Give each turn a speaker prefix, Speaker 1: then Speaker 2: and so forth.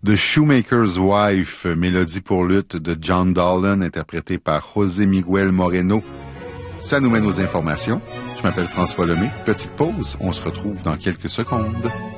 Speaker 1: The Shoemaker's Wife, mélodie pour luth de John Dolan, interprétée par José Miguel Moreno. Ça nous mène aux informations. Je m'appelle François Lemay. Petite pause, on se retrouve dans quelques secondes.